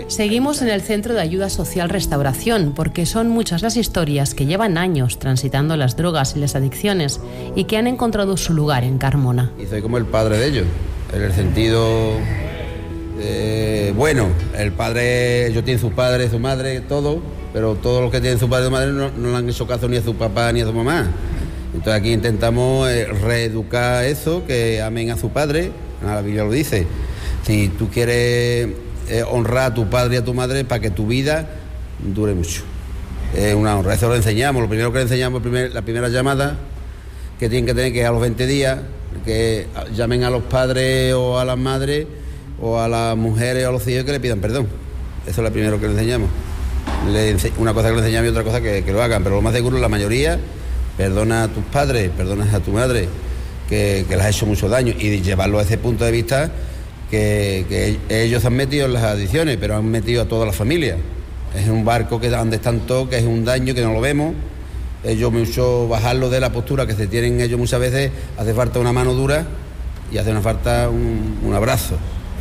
Seguimos en el Centro de Ayuda Social Restauración porque son muchas las historias que llevan años transitando las drogas y las adicciones y que han encontrado su lugar en Carmona. Y soy como el padre de ellos, en el sentido bueno, el padre, ellos tienen sus padres, su madre, todo, pero todos los que tienen su padre y su madre no le han hecho caso ni a su papá ni a su mamá. Entonces aquí intentamos reeducar eso, que amen a su padre, la Biblia lo dice. Si tú quieres honrar a tu padre y a tu madre para que tu vida dure mucho. Es una honra, eso lo enseñamos. Lo primero que le enseñamos, la primera llamada que tienen que tener, que es a los 20 días, que llamen a los padres o a las madres o a las mujeres o a los hijos que le pidan perdón. Eso es lo primero que le enseñamos. Una cosa que le enseñamos y otra cosa que lo hagan, pero lo más seguro, la mayoría, perdona a tus padres, perdona a tu madre, que les ha hecho mucho daño, y llevarlo a ese punto de vista que ellos han metido en las adicciones, pero han metido a toda la familia. Es un barco que donde están todos, que es un daño que no lo vemos. Ellos mucho bajarlo de la postura que se tienen ellos muchas veces, hace falta una mano dura y hace falta un abrazo.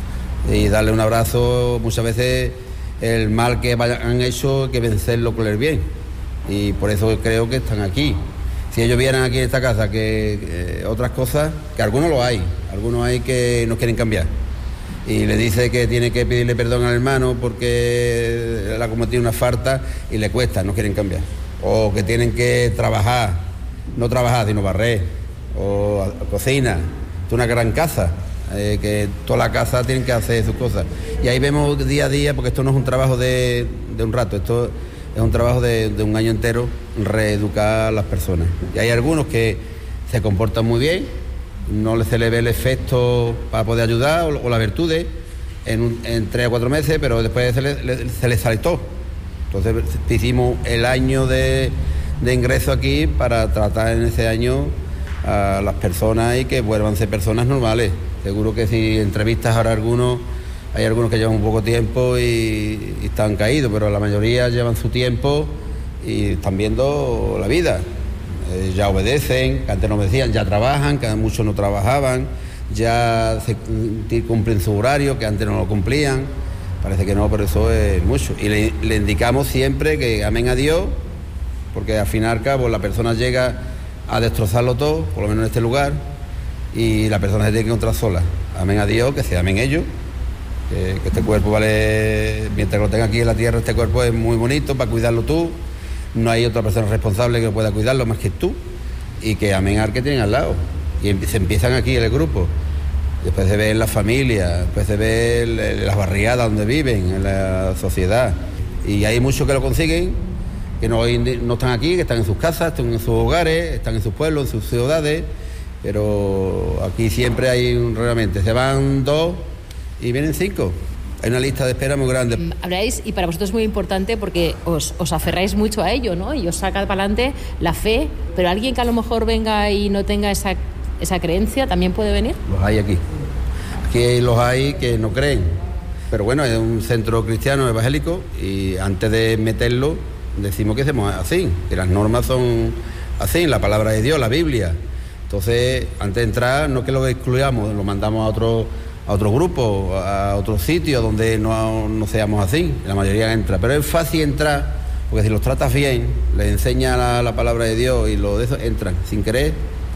Y darle un abrazo, muchas veces el mal que han hecho hay que vencerlo con el bien. Y por eso creo que están aquí. Si ellos vieran aquí en esta casa que otras cosas, que algunos hay que no quieren cambiar. Y le dice que tiene que pedirle perdón al hermano porque él ha cometido una falta y le cuesta, no quieren cambiar. O que tienen que trabajar, no trabajar, sino barrer, o cocina. Es una gran casa, que toda la casa tienen que hacer sus cosas. Y ahí vemos día a día, porque esto no es un trabajo de un rato, esto es un trabajo de un año entero, reeducar a las personas. Y hay algunos que se comportan muy bien, no se le ve el efecto para poder ayudar o las virtudes en 3 o 4 meses, pero después se les sale todo. Entonces hicimos el año de ingreso aquí para tratar en ese año a las personas y que vuelvan a ser personas normales. Seguro que si entrevistas ahora hay algunos que llevan un poco tiempo y están caídos, pero la mayoría llevan su tiempo y están viendo la vida. Ya obedecen, que antes no obedecían, ya trabajan, que muchos no trabajaban, ya cumplen su horario, que antes no lo cumplían. Parece que no, pero eso es mucho. Y le indicamos siempre que amen a Dios, porque al fin y al cabo la persona llega a destrozarlo todo, por lo menos en este lugar, y la persona se tiene que encontrar sola. Amen a Dios, que se amen ellos, que este cuerpo vale, mientras lo tenga aquí en la tierra, este cuerpo es muy bonito para cuidarlo tú. No hay otra persona responsable que pueda cuidarlo más que tú, y que amen al que tienen al lado. Y se empiezan aquí en el grupo, después se ve en la familia, después se ve en las barriadas donde viven, en la sociedad. Y hay muchos que lo consiguen, que no están aquí, que están en sus casas, están en sus hogares, están en sus pueblos, en sus ciudades, pero aquí siempre hay realmente, se van 2 y vienen 5. Hay una lista de espera muy grande. Habláis, y para vosotros es muy importante porque os aferráis mucho a ello, ¿no? Y os saca para adelante la fe, pero alguien que a lo mejor venga y no tenga esa creencia, ¿también puede venir? Los hay aquí. Aquí los hay que no creen. Pero bueno, es un centro cristiano evangélico y antes de meterlo decimos que hacemos así, que las normas son así, la palabra de Dios, la Biblia. Entonces, antes de entrar, no que lo excluyamos, lo mandamos a otro grupo, a otro sitio donde no seamos así, la mayoría entra. Pero es fácil entrar, porque si los tratas bien, les enseñas la palabra de Dios y lo de eso, entran sin querer,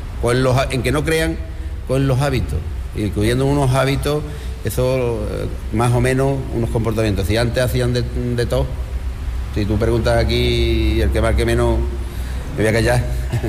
en que no crean, con los hábitos, incluyendo unos hábitos, eso más o menos unos comportamientos. Si antes hacían de todo, si tú preguntas aquí, el que más que menos, me voy a callar,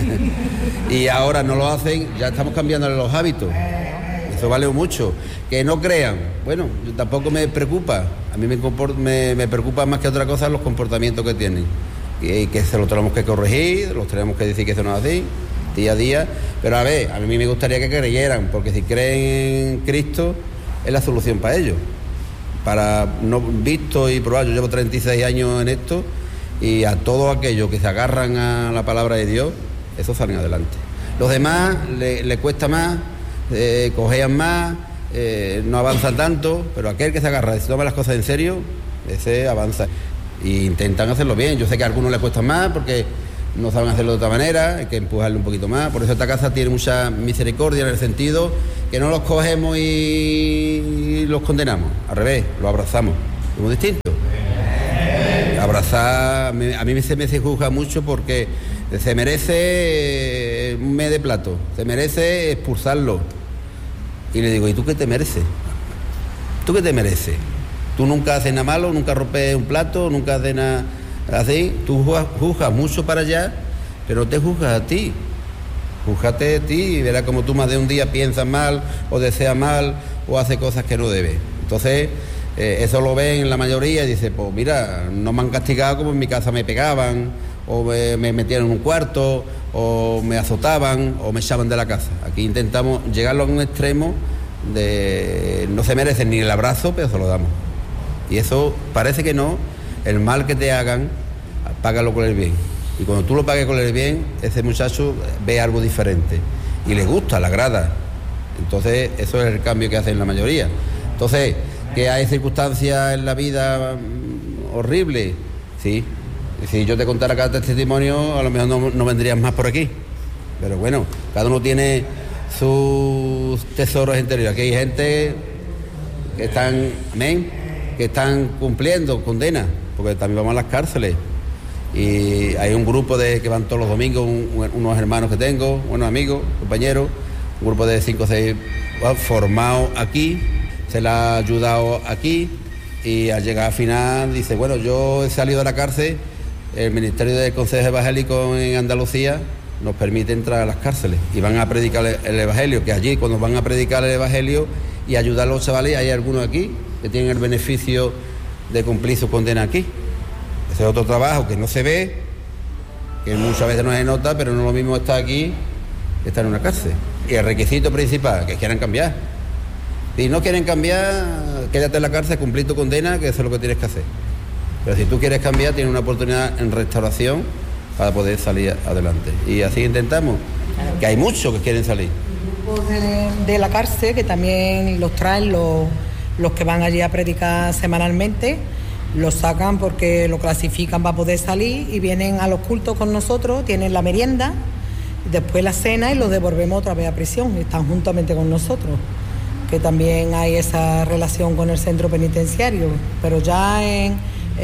y ahora no lo hacen, ya estamos cambiándole los hábitos. Eso vale mucho. Que no crean, bueno, tampoco me preocupa. A mí me preocupa más que otra cosa los comportamientos que tienen. Y que se los tenemos que corregir, los tenemos que decir que eso no es así, día a día. Pero a ver, a mí me gustaría que creyeran, porque si creen en Cristo, es la solución para ellos. Para no visto y probado, yo llevo 36 años en esto, y a todos aquellos que se agarran a la palabra de Dios, esos salen adelante. Los demás le cuesta más, cojean más, no avanzan tanto, pero aquel que se agarra y se toma las cosas en serio, ese avanza. E intentan hacerlo bien. Yo sé que a algunos les cuesta más porque no saben hacerlo de otra manera, hay que empujarle un poquito más. Por eso esta casa tiene mucha misericordia, en el sentido que no los cogemos y los condenamos, al revés, los abrazamos. Es muy distinto. pasar, a mí se me juzga mucho porque se merece un mes de plato, se merece expulsarlo. Y le digo, ¿y tú qué te mereces? ¿Tú qué te mereces? Tú nunca haces nada malo, nunca rompes un plato, nunca haces nada así. Tú juzgas mucho para allá, pero no te juzgas a ti. Júzgate a ti y verás como tú más de un día piensas mal o deseas mal o haces cosas que no debes. Entonces, eso lo ven la mayoría y dice, pues mira, no me han castigado como en mi casa me pegaban, o me metían en un cuarto, o me azotaban, o me echaban de la casa. Aquí intentamos llegarlo a un extremo de no se merecen ni el abrazo, pero se lo damos. Y eso parece que no, el mal que te hagan, págalo con el bien. Y cuando tú lo pagues con el bien, ese muchacho ve algo diferente y le gusta, le agrada. Entonces, eso es el cambio que hacen la mayoría. Entonces, que hay circunstancias en la vida horribles, sí. Si yo te contara cada testimonio, a lo mejor no vendrías más por aquí. Pero bueno, cada uno tiene sus tesoros interiores. Aquí hay gente que están, amén, que están cumpliendo condenas, porque también vamos a las cárceles. Y hay un grupo que van todos los domingos, unos hermanos que tengo, unos amigos, compañeros, un grupo de 5 o 6 formados aquí, se les ha ayudado aquí y al llegar al final dice, bueno, yo he salido de la cárcel, el Ministerio del Consejo Evangélico en Andalucía nos permite entrar a las cárceles y van a predicar el Evangelio, que allí cuando van a predicar el Evangelio y ayudar a los chavales, hay algunos aquí que tienen el beneficio de cumplir su condena aquí. Ese es otro trabajo que no se ve, que muchas veces no se nota, pero no es lo mismo estar aquí que estar en una cárcel. Y el requisito principal, que quieran cambiar. Si no quieren cambiar, quédate en la cárcel, cumplir tu condena, que eso es lo que tienes que hacer. Pero si tú quieres cambiar, tienes una oportunidad en restauración para poder salir adelante. Y así intentamos, que hay muchos que quieren salir. Grupos de la cárcel, que también los traen los que van allí a predicar semanalmente, los sacan porque lo clasifican para poder salir y vienen a los cultos con nosotros, tienen la merienda, después la cena y los devolvemos otra vez a prisión, están juntamente con nosotros, que también hay esa relación con el centro penitenciario, pero ya en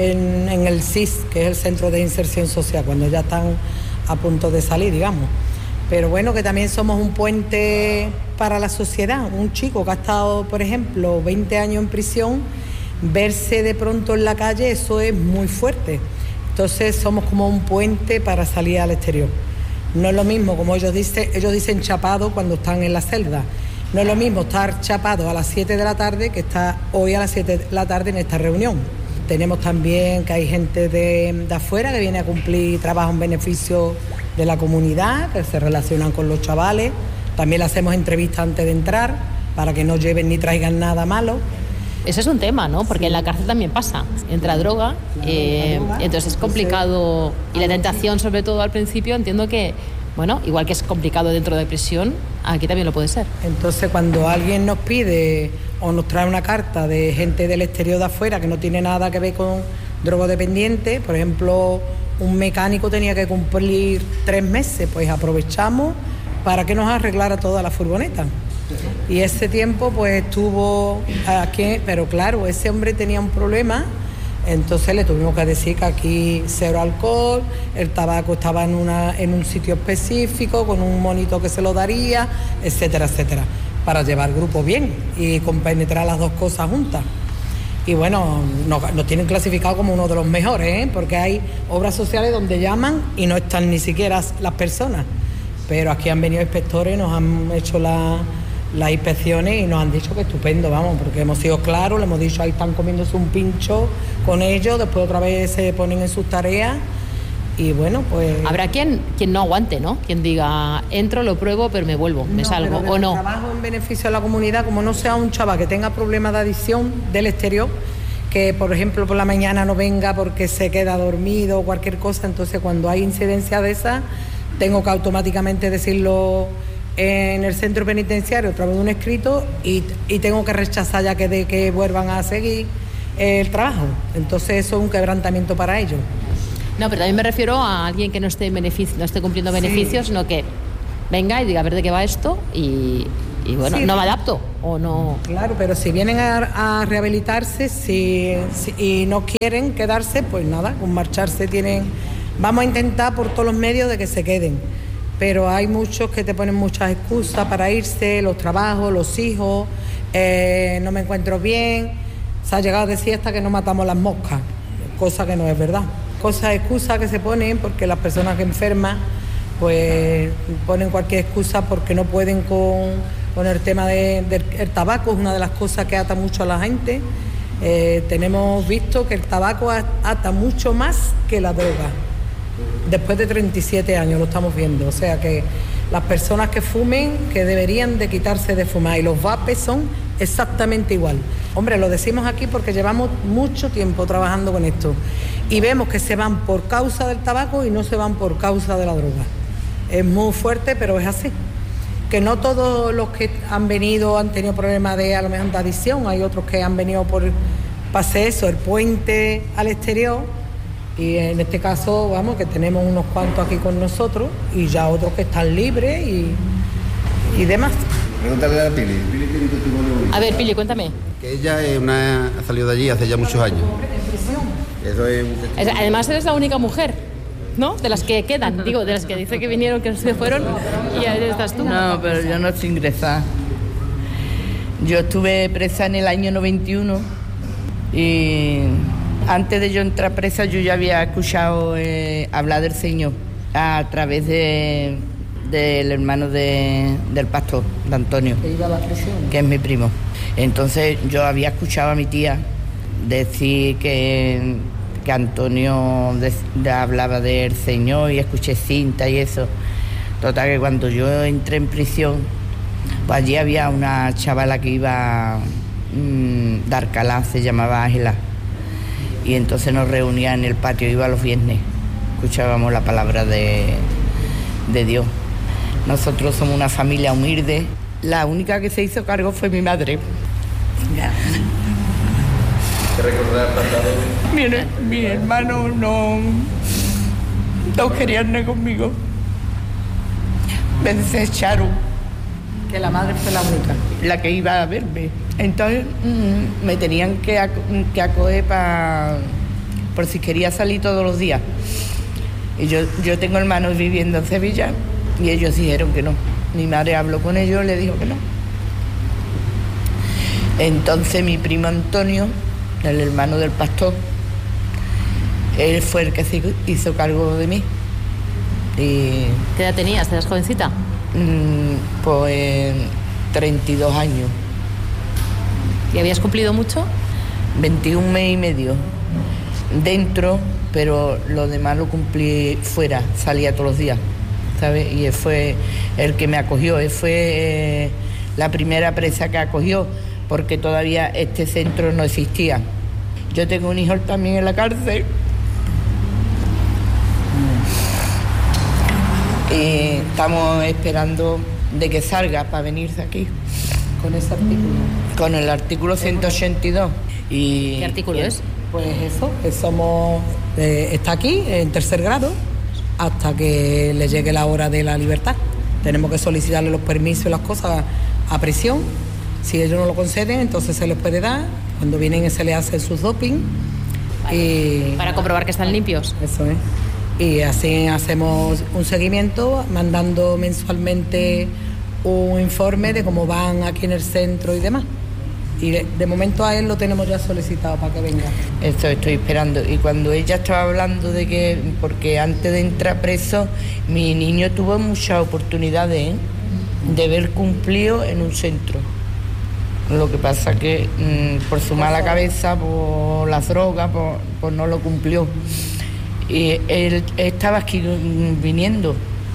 el CIS, que es el Centro de Inserción Social, cuando ya están a punto de salir, digamos. Pero bueno, que también somos un puente para la sociedad. Un chico que ha estado, por ejemplo, 20 años en prisión, verse de pronto en la calle, eso es muy fuerte. Entonces somos como un puente para salir al exterior. No es lo mismo, como ellos dicen chapado cuando están en la celda. No es lo mismo estar chapado a las 7 de la tarde que estar hoy a las 7 de la tarde en esta reunión. Tenemos también que hay gente de afuera que viene a cumplir trabajo en beneficio de la comunidad, que se relacionan con los chavales. También le hacemos entrevistas antes de entrar para que no lleven ni traigan nada malo. Eso es un tema, ¿no? Porque en la cárcel también pasa, entra droga, entonces es complicado. Y la tentación, sobre todo al principio, entiendo que, bueno, igual que es complicado dentro de prisión, aquí también lo puede ser. Entonces, cuando alguien nos pide o nos trae una carta de gente del exterior de afuera que no tiene nada que ver con drogodependientes, por ejemplo, un mecánico tenía que cumplir 3 meses, pues aprovechamos para que nos arreglara toda la furgoneta. Y ese tiempo pues estuvo aquí, pero claro, ese hombre tenía un problema, entonces le tuvimos que decir que aquí 0 alcohol, el tabaco estaba en un sitio específico, con un monito que se lo daría, etcétera, etcétera, para llevar el grupo bien y compenetrar las dos cosas juntas. Y bueno, nos tienen clasificado como uno de los mejores, porque hay obras sociales donde llaman y no están ni siquiera las personas. Pero aquí han venido inspectores, nos han hecho las inspecciones y nos han dicho que estupendo, vamos, porque hemos sido claros, le hemos dicho ahí están comiéndose un pincho con ellos, después otra vez se ponen en sus tareas y bueno, pues... Habrá quien no aguante, ¿no? Quien diga, entro, lo pruebo, pero me vuelvo, me salgo, pero o no. Trabajo en beneficio de la comunidad, como no sea un chaval que tenga problemas de adicción del exterior, que por ejemplo por la mañana no venga porque se queda dormido o cualquier cosa, entonces cuando hay incidencia de esa, tengo que automáticamente decirlo en el centro penitenciario a través de un escrito y tengo que rechazar ya que vuelvan a seguir el trabajo. Entonces eso es un quebrantamiento para ellos. No, pero también me refiero a alguien que no esté cumpliendo beneficios, sino que venga y diga a ver de qué va esto y y bueno, sí, no me adapto o no. Claro, pero si vienen a rehabilitarse y no quieren quedarse, pues nada, con marcharse vamos a intentar por todos los medios de que se queden, pero hay muchos que te ponen muchas excusas para irse, los trabajos, los hijos, no me encuentro bien, se ha llegado a decir hasta que no matamos las moscas, cosa que no es verdad. Excusas que se ponen porque las personas que enferman pues ponen cualquier excusa porque no pueden con el tema del tabaco, es una de las cosas que ata mucho a la gente. Tenemos visto que el tabaco ata mucho más que la droga. Después de 37 años lo estamos viendo, o sea que las personas que fumen, que deberían de quitarse de fumar, y los vapes son exactamente igual. Hombre, lo decimos aquí porque llevamos mucho tiempo trabajando con esto y vemos que se van por causa del tabaco y no se van por causa de la droga. Es muy fuerte, pero es así. Que no todos los que han venido han tenido problemas a lo mejor de adicción, hay otros que han venido por el puente al exterior, y en este caso, vamos, que tenemos unos cuantos aquí con nosotros y ya otros que están libres y demás. Pregúntale a Pili. Pili tiene testimonio. A ver, Pili, cuéntame. Que ella ha salido de allí hace ya muchos años. Eso es Además eres la única mujer, ¿no? De las que quedan, digo, de las que dice que vinieron, que se fueron, y ahí estás tú. No, pero yo no estoy ingresada. Yo estuve presa en el año 91 y antes de yo entrar presa yo ya había escuchado hablar del Señor a través del hermano del pastor, de Antonio, Que iba a la prisión. que es mi primo. Entonces yo había escuchado a mi tía decir que Antonio hablaba del Señor y escuché cinta y eso. Total, que cuando yo entré en prisión, pues allí había una chavala que iba de Alcalá, se llamaba Ángela, y entonces nos reunía en el patio, iba los viernes, escuchábamos la palabra de Dios. Nosotros somos una familia humilde, la única que se hizo cargo fue mi madre. ¿Te recordar pasado? Mi hermano no querían nada conmigo. Me desecharon. Que la madre fue la única. La que iba a verme. Entonces me tenían que acoger por si quería salir todos los días. Y yo tengo hermanos viviendo en Sevilla y ellos dijeron que no. Mi madre habló con ellos y le dijo que no. Entonces mi primo Antonio, el hermano del pastor, él fue el que se hizo cargo de mí. Y, ¿Qué edad tenías? ¿Eras jovencita? Pues 32 años. ¿Y habías cumplido mucho? 21 meses y medio dentro, pero lo demás lo cumplí fuera, salía todos los días, ¿sabes? Y él fue el que me acogió, él fue la primera presa que acogió, porque todavía este centro no existía. Yo tengo un hijo también en la cárcel. Y estamos esperando de que salga para venirse aquí. Con ese artículo. Con el artículo 182. ¿Qué artículo es? Pues eso, que está aquí en 3er grado hasta que le llegue la hora de la libertad. Tenemos que solicitarle los permisos y las cosas a prisión. Si ellos no lo conceden, entonces se les puede dar. Cuando vienen se les hace sus doping. Vale. Para comprobar que están limpios. Eso es. Y así hacemos un seguimiento, mandando mensualmente un informe de cómo van aquí en el centro y demás. Y de momento a él lo tenemos ya solicitado para que venga. Esto estoy esperando. Y cuando ella estaba hablando de que, porque antes de entrar preso, mi niño tuvo muchas oportunidades de haber cumplido en un centro. Lo que pasa que por su mala cabeza, por las drogas, pues no lo cumplió. Y él estaba aquí viniendo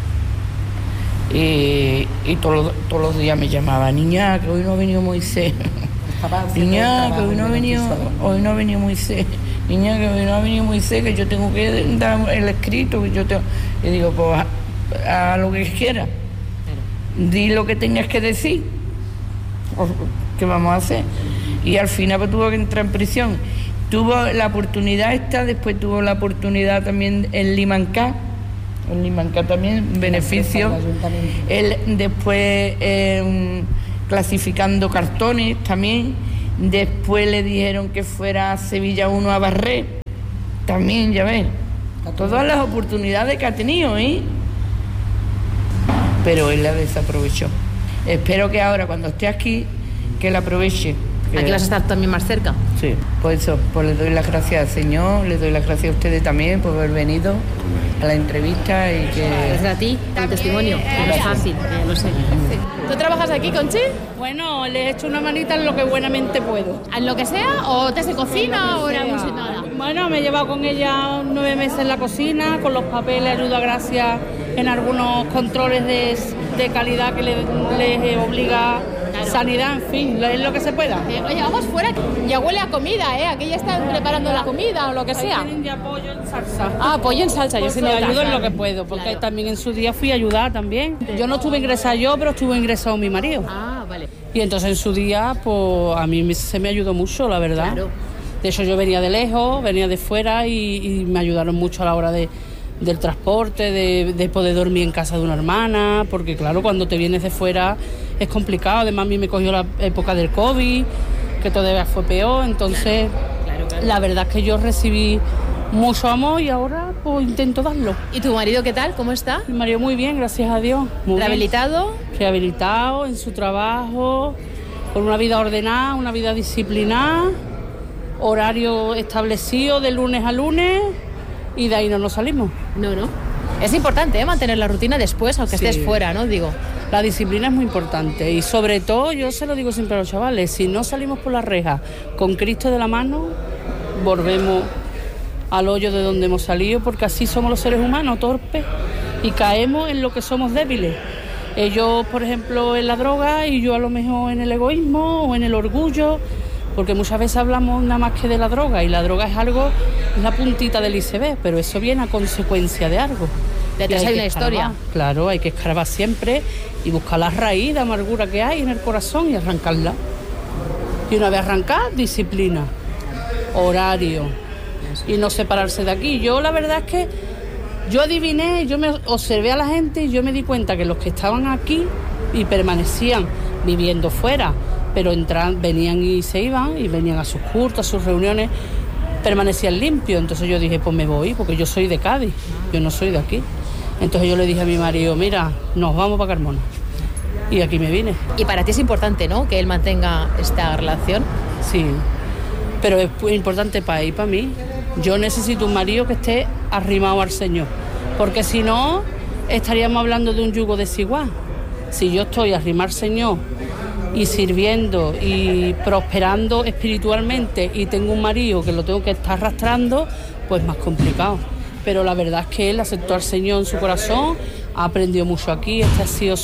y todos los días me llamaba: niña, que hoy no ha venido Moisés, niña, que hoy no ha venido Moisés, niña, que hoy no ha venido Moisés, que yo tengo que dar el escrito, que yo tengo. Y digo, pues a lo que quiera, di lo que tenías que decir, ¿qué vamos a hacer? Y al final pues tuvo que entrar en prisión. Tuvo la oportunidad después tuvo la oportunidad también en Limancá. En Limancá también, beneficio. Él después clasificando cartones también. Después le dijeron que fuera a Sevilla 1 a barrer. También, ya ves, todas las oportunidades que ha tenido, pero él la desaprovechó. Espero que ahora, cuando esté aquí, que la aproveche. Aquí vas a estar también más cerca. Sí, por eso, pues le doy las gracias al Señor, le doy las gracias a ustedes también por haber venido a la entrevista y que... Gracias a ti, el testimonio, que no es fácil, que lo sé. ¿Tú trabajas aquí, Conchi? Bueno, le he hecho una manita en lo que buenamente puedo. ¿En lo que sea? ¿O te hace cocina o era nada? Bueno, me he llevado con ella 9 meses en la cocina, con los papeles, ayuda gracias en algunos controles de calidad que les obliga... Claro. Sanidad, en fin, es lo que se pueda. Oye, vamos fuera, ya huele a comida, Aquí ya están preparando la comida o lo que sea. Tienen ya pollo en salsa. Ah, pollo en salsa, yo sí ayudo en lo que puedo, porque claro. También en su día fui a ayudar también. Yo no estuve ingresada yo, pero estuvo ingresado mi marido. Ah, vale. Y entonces en su día, pues a mí se me ayudó mucho, la verdad. Claro. De hecho, yo venía de lejos, venía de fuera y me ayudaron mucho a la hora del transporte, de poder dormir en casa de una hermana, porque claro, cuando te vienes de fuera es complicado. Además a mí me cogió la época del COVID, que todavía fue peor, entonces claro. La verdad es que yo recibí mucho amor y ahora pues intento darlo. ¿Y tu marido qué tal? ¿Cómo está? Mi marido muy bien, gracias a Dios. ¿Rehabilitado? Rehabilitado en su trabajo, con una vida ordenada, una vida disciplinada, horario establecido de lunes a lunes. Y de ahí no nos salimos. No. Es importante mantener la rutina después, aunque estés fuera, ¿no? Digo. La disciplina es muy importante y sobre todo, yo se lo digo siempre a los chavales, si no salimos por la reja con Cristo de la mano, volvemos al hoyo de donde hemos salido, porque así somos los seres humanos, torpes, y caemos en lo que somos débiles. Ellos, por ejemplo, en la droga y yo a lo mejor en el egoísmo o en el orgullo, porque muchas veces hablamos nada más que de la droga y la droga es la puntita del iceberg, pero eso viene a consecuencia de algo. Detrás hay una historia. Claro, hay que escarbar siempre y buscar la raíz de amargura que hay en el corazón y arrancarla. Y una vez arrancada, disciplina, horario y no separarse de aquí. Yo la verdad es que yo adiviné, yo me observé a la gente y yo me di cuenta que los que estaban aquí y permanecían viviendo fuera, pero venían y se iban y venían a sus cultos, a sus reuniones, permanecían limpios. Entonces yo dije, pues me voy, porque yo soy de Cádiz, yo no soy de aquí. Entonces yo le dije a mi marido, mira, nos vamos para Carmona. Y aquí me vine. Y para ti es importante, ¿no?, que él mantenga esta relación. Sí, pero es muy importante para él y para mí. Yo necesito un marido que esté arrimado al Señor, porque si no, estaríamos hablando de un yugo desigual. Si yo estoy arrimado al Señor y sirviendo y prosperando espiritualmente y tengo un marido que lo tengo que estar arrastrando, pues más complicado. Pero la verdad es que él aceptó al Señor en su corazón, ha aprendido mucho aquí, este ha sido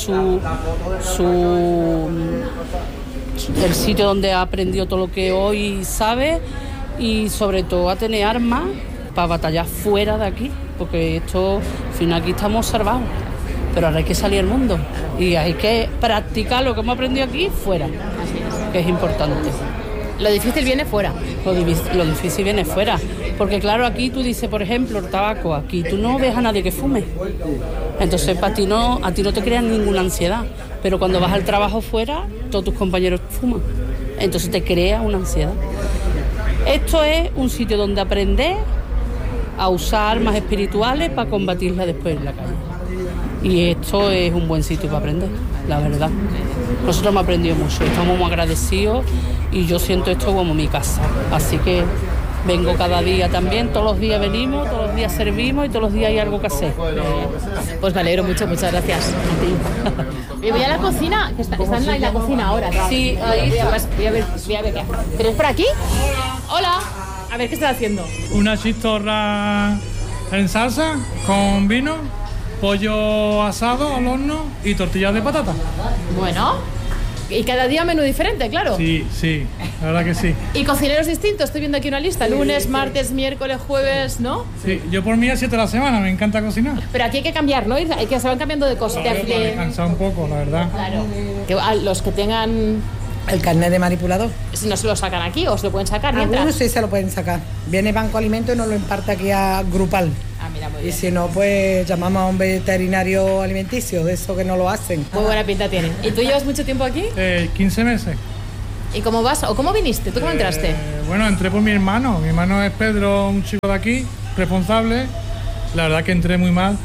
el sitio donde ha aprendido todo lo que hoy sabe y sobre todo a tener armas para batallar fuera de aquí, porque esto, al final aquí estamos salvados, pero ahora hay que salir al mundo y hay que practicar lo que hemos aprendido aquí fuera, que es importante. Lo difícil viene fuera. Lo difícil viene fuera. Porque claro, aquí tú dices, por ejemplo, el tabaco, aquí tú no ves a nadie que fume. Entonces a ti no te crean ninguna ansiedad. Pero cuando vas al trabajo fuera, todos tus compañeros fuman. Entonces te crea una ansiedad. Esto es un sitio donde aprender a usar armas espirituales para combatirlas después en la calle. Y esto es un buen sitio para aprender, la verdad. Nosotros hemos aprendido mucho, estamos muy agradecidos y yo siento esto como mi casa. Así que vengo cada día también, todos los días venimos, todos los días servimos y todos los días hay algo que hacer. Pues me alegro mucho, muchas gracias. Y voy a la cocina, que están en la cocina ahora. Sí, ahí pues voy a ver qué hace. ¿Pero es por aquí? Hola, a ver qué estás haciendo. Una chistorra en salsa con vino, pollo asado al horno y tortillas de patata. Bueno, y cada día menú diferente, claro. Sí, la verdad que sí. ¿Y cocineros distintos? Estoy viendo aquí una lista, lunes, martes, miércoles, jueves, ¿no? Sí, yo por mí a 7 de la semana, me encanta cocinar. Pero aquí hay que cambiar, ¿no? Hay que se van cambiando de cosas. Claro, para descansar un poco, la verdad. Claro. Que a los que tengan... El carnet de manipulador. Si no se lo sacan aquí o se lo pueden sacar mientras. Algunos sí se lo pueden sacar. Viene Banco Alimento y nos lo imparte aquí a Grupal. Ah, Y si no, pues llamamos a un veterinario alimenticio, de eso que no lo hacen. Muy buena pinta tiene. ¿Y tú llevas mucho tiempo aquí? 15 meses. ¿Y cómo vas? ¿O cómo viniste? ¿Tú cómo entraste? Bueno, entré por mi hermano. Mi hermano es Pedro, un chico de aquí, responsable. La verdad que entré muy mal.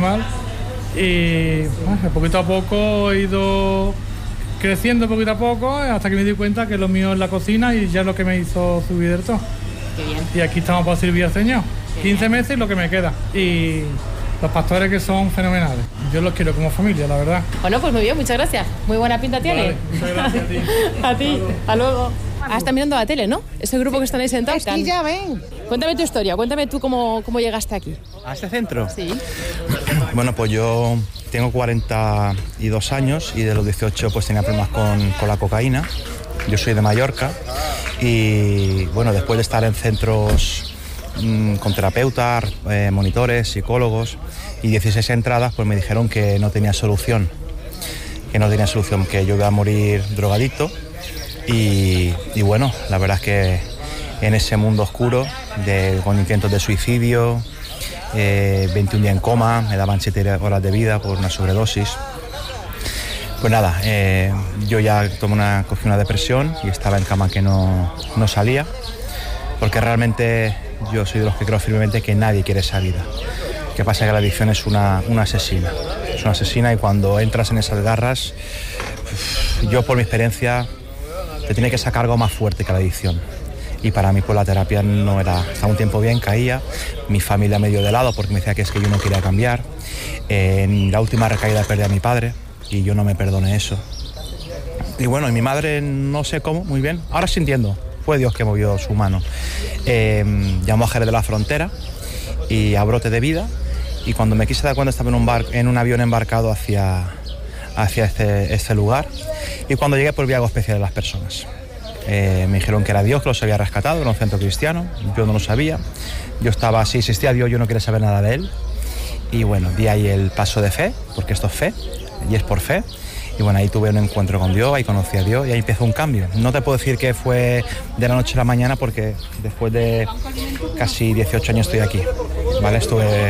Y bueno, poquito a poco he ido creciendo poquito a poco hasta que me di cuenta que lo mío es la cocina y ya es lo que me hizo subir del todo. Qué bien. Y aquí estamos para servir al Señor. 15 meses y lo que me queda. Y los pastores que son fenomenales. Yo los quiero como familia, la verdad. Bueno, pues muy bien, muchas gracias. Muy buena pinta tiene. Vale, muchas gracias a ti. A ti, hasta luego. Ah, están mirando la tele, ¿no? Ese grupo que están ahí sentados. Sí, ya ven. Cuéntame tu historia, cuéntame tú cómo llegaste aquí. ¿A este centro? Sí. Bueno, pues yo tengo 42 años y de los 18 pues tenía problemas con la cocaína. Yo soy de Mallorca y bueno, después de estar en centros con terapeutas, monitores, psicólogos y 16 entradas, pues me dijeron que no tenía solución, que yo iba a morir drogadicto y bueno, la verdad es que en ese mundo oscuro, con intentos de suicidio, 21 días en coma, me daban 7 horas de vida por una sobredosis. Pues nada, yo ya cogí una depresión y estaba en cama que no salía, porque realmente yo soy de los que creo firmemente que nadie quiere esa vida. Lo que pasa es que la adicción es una asesina. Es una asesina y cuando entras en esas garras, yo por mi experiencia, te tiene que sacar algo más fuerte que la adicción. Y para mí pues la terapia no era, estaba un tiempo bien, caía, mi familia me dio de lado porque me decía que es que yo no quería cambiar. En la última recaída perdí a mi padre y yo no me perdoné eso. Y bueno, y mi madre no sé cómo, muy bien, ahora sí entiendo, fue Dios que movió su mano. Llamó a Jerez de la Frontera y a Brote de Vida y cuando me quise dar cuenta estaba en un avión embarcado hacia este lugar y cuando llegué pues vi algo especial de las personas. Me dijeron que era Dios que los había rescatado, era un centro cristiano, yo no lo sabía, yo estaba así, existía Dios, yo no quería saber nada de él y bueno, di ahí el paso de fe, porque esto es fe y es por fe y bueno, ahí tuve un encuentro con Dios, ahí conocí a Dios y ahí empezó un cambio. No te puedo decir que fue de la noche a la mañana porque después de casi 18 años estoy aquí, ¿vale?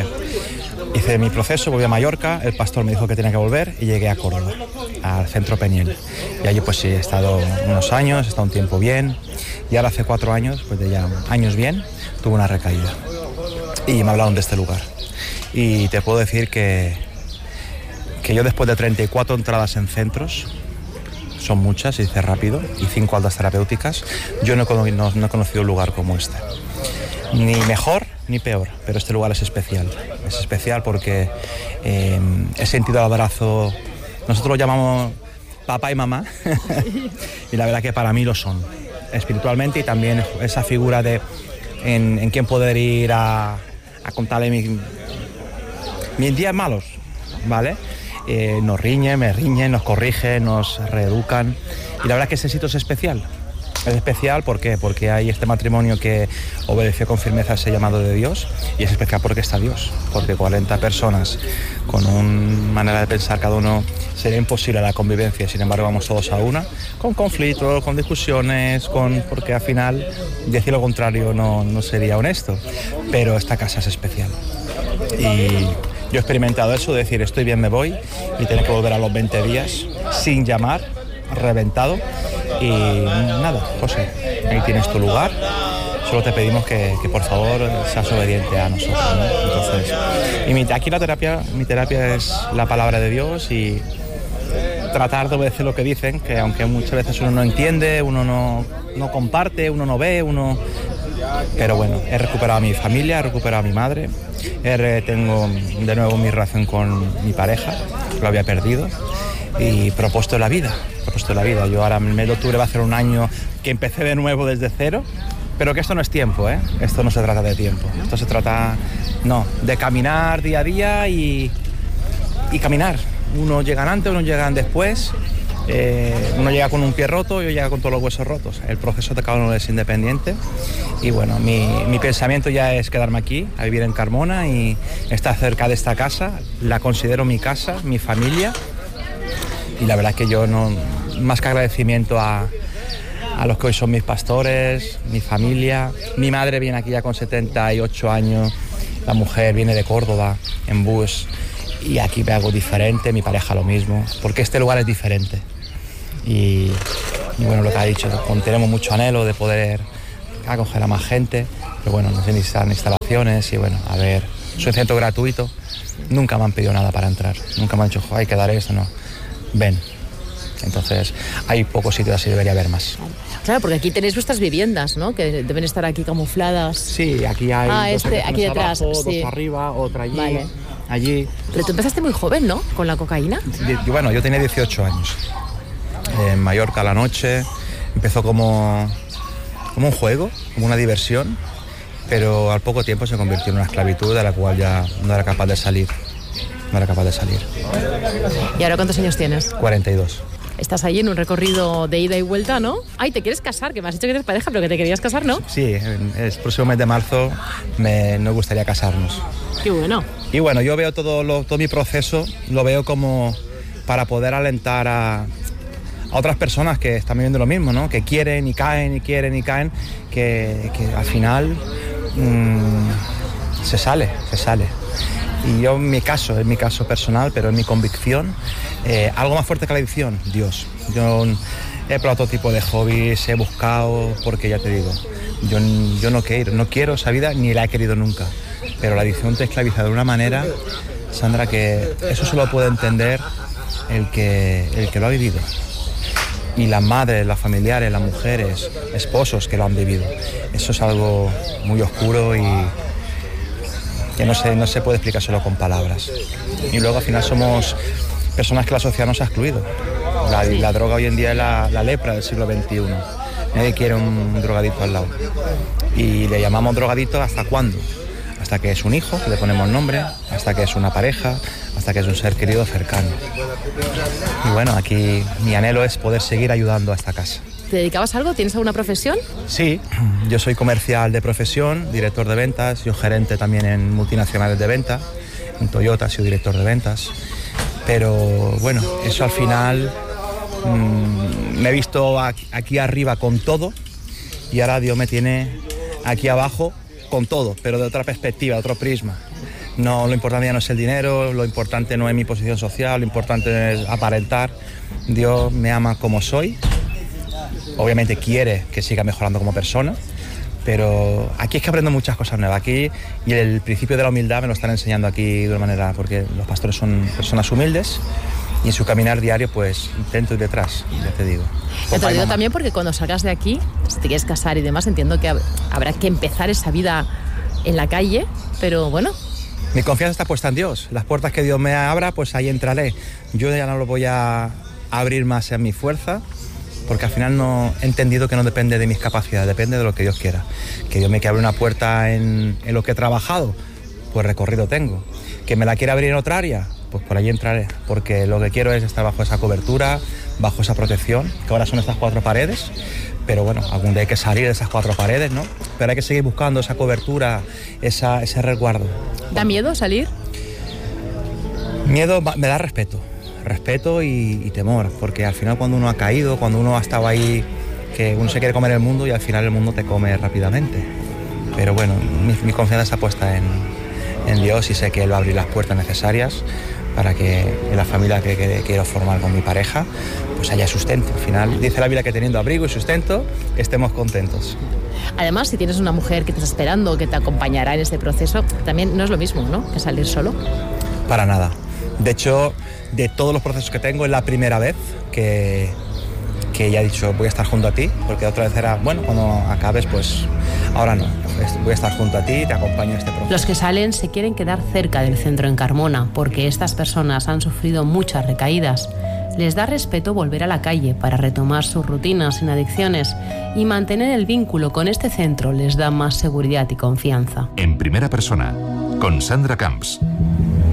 Hice mi proceso, volví a Mallorca, el pastor me dijo que tenía que volver y llegué a Córdoba, al centro Peñel. Y allí pues sí, he estado unos años, he estado un tiempo bien y ahora hace 4 años, pues de ya años bien, tuve una recaída. Y me hablaron de este lugar. Y te puedo decir que yo después de 34 entradas en centros, son muchas, se dice rápido, y 5 altas terapéuticas, yo no he conocido un lugar como este. Ni mejor ni peor, pero este lugar es especial. Es especial porque he sentido el abrazo, nosotros lo llamamos papá y mamá, y la verdad que para mí lo son, espiritualmente y también esa figura de en quien poder ir a contarle mis días malos, ¿vale? Nos riñen, me riñen, nos corrigen, nos reeducan y la verdad que ese sitio es especial. Es especial porque hay este matrimonio que obedeció con firmeza ese llamado de Dios y es especial porque está Dios, porque 40 personas con una manera de pensar cada uno sería imposible la convivencia, sin embargo vamos todos a una, con conflictos, con discusiones, porque al final decir lo contrario no sería honesto, pero esta casa es especial y yo he experimentado eso de decir estoy bien, me voy y tener que volver a los 20 días sin llamar, reventado. Y nada, José, ahí tienes tu lugar, solo te pedimos que por favor seas obediente a nosotros, ¿no? Entonces, aquí mi terapia es la palabra de Dios y tratar de obedecer lo que dicen, que aunque muchas veces uno no entiende, uno no comparte, uno no ve, pero bueno, he recuperado a mi familia, he recuperado a mi madre, tengo de nuevo mi relación con mi pareja, lo había perdido, y propuesto la vida. Yo ahora en el mes de octubre va a ser un año que empecé de nuevo desde cero, pero que esto no es tiempo, ¿eh? Esto no se trata de tiempo, esto se trata, de caminar día a día y caminar. Uno llega antes, uno llega después, uno llega con un pie roto y otro llega con todos los huesos rotos. El proceso de cada uno es independiente y bueno, mi pensamiento ya es quedarme aquí, a vivir en Carmona y estar cerca de esta casa, la considero mi casa, mi familia. Y la verdad es que yo más que agradecimiento a los que hoy son mis pastores, mi familia. Mi madre viene aquí ya con 78 años la mujer viene de Córdoba en bus y aquí ve algo diferente, mi pareja lo mismo, porque este lugar es diferente. Y bueno, lo que ha dicho, tenemos mucho anhelo de poder acoger a más gente, pero bueno, no necesitan instalaciones y bueno, a ver, es un centro gratuito, nunca me han pedido nada para entrar, nunca me han dicho, hay que dar esto, no, ven. Entonces, hay pocos sitios así, debería haber más. Claro, porque aquí tenéis vuestras viviendas, ¿no? Que deben estar aquí camufladas. Sí, aquí hay dos aquí detrás, abajo, sí. dos arriba, otra allí, vale. Allí. Pero tú empezaste muy joven, ¿no? Con la cocaína. Bueno, yo tenía 18 años. En Mallorca a la noche, empezó como un juego, como una diversión, pero al poco tiempo se convirtió en una esclavitud de la cual ya no era capaz de salir. ¿Y ahora cuántos años tienes? 42. Estás ahí en un recorrido de ida y vuelta, ¿no? Ay, ¿te quieres casar? Que me has dicho que eres pareja, pero que te querías casar, ¿no? Sí, el próximo mes de marzo nos gustaría casarnos. Qué bueno. Y bueno, yo veo todo mi proceso, lo veo como para poder alentar a otras personas que están viviendo lo mismo, ¿no? Que quieren y caen y quieren y caen, que al final se sale. Y yo en mi caso personal, pero en mi convicción, algo más fuerte que la adicción, Dios. Yo he probado todo tipo de hobbies, he buscado, porque ya te digo, yo no quiero esa vida ni la he querido nunca. Pero la adicción te esclaviza de una manera, Sandra, que eso solo puede entender el que lo ha vivido. Y las madres, las familiares, las mujeres, esposos que lo han vivido. Eso es algo muy oscuro y que no se puede explicar solo con palabras. Y luego al final somos personas que la sociedad nos ha excluido. La droga hoy en día es la lepra del siglo XXI. Nadie quiere un drogadito al lado. Y le llamamos drogadito ¿hasta cuándo? Hasta que es un hijo, le ponemos nombre, hasta que es una pareja, hasta que es un ser querido cercano. Y bueno, aquí mi anhelo es poder seguir ayudando a esta casa. ¿Te dedicabas a algo? ¿Tienes alguna profesión? Sí, yo soy comercial de profesión, director de ventas, yo gerente también en multinacionales de venta, en Toyota he sido director de ventas, pero bueno, eso al final me he visto aquí arriba con todo y ahora Dios me tiene aquí abajo con todo, pero de otra perspectiva, de otro prisma. No, lo importante ya no es el dinero, lo importante no es mi posición social, lo importante es aparentar. Dios me ama como soy. Obviamente quiere que siga mejorando como persona, pero aquí es que aprendo muchas cosas nuevas. Aquí, y el principio de la humildad me lo están enseñando aquí de una manera, porque los pastores son personas humildes y en su caminar diario pues intento ir detrás, ya te digo. Yo te lo digo también porque cuando salgas de aquí, si te quieres casar y demás, entiendo que habrá que empezar esa vida en la calle, pero bueno. Mi confianza está puesta en Dios. Las puertas que Dios me abra, pues ahí entraré. Yo ya no lo voy a abrir más en mi fuerza, porque al final no he entendido que no depende de mis capacidades, depende de lo que Dios quiera. Que Dios me quiera abrir una puerta en lo que he trabajado, pues recorrido tengo. Que me la quiera abrir en otra área, pues por ahí entraré, porque lo que quiero es estar bajo esa cobertura, bajo esa protección, que ahora son estas 4 paredes, pero bueno, algún día hay que salir de esas 4 paredes, ¿no? Pero hay que seguir buscando esa cobertura, ese resguardo. ¿Da miedo salir? Miedo me da respeto y temor, porque al final cuando uno ha caído, cuando uno ha estado ahí, que uno se quiere comer el mundo y al final el mundo te come rápidamente. Pero bueno, mi confianza está puesta en Dios y sé que Él va a abrir las puertas necesarias para que en la familia que quiero formar con mi pareja pues haya sustento. Al final dice la Biblia que teniendo abrigo y sustento estemos contentos. Además, si tienes una mujer que te está esperando, que te acompañará en este proceso, también no es lo mismo, ¿no?, que salir solo. Para nada. De hecho, de todos los procesos que tengo, es la primera vez que ya he dicho voy a estar junto a ti, porque otra vez era, bueno, cuando acabes, pues ahora no, voy a estar junto a ti y te acompaño en este proceso. Los que salen se quieren quedar cerca del centro en Carmona, porque estas personas han sufrido muchas recaídas. Les da respeto volver a la calle para retomar sus rutinas sin adicciones y mantener el vínculo con este centro les da más seguridad y confianza. En primera persona, con Sandra Camps.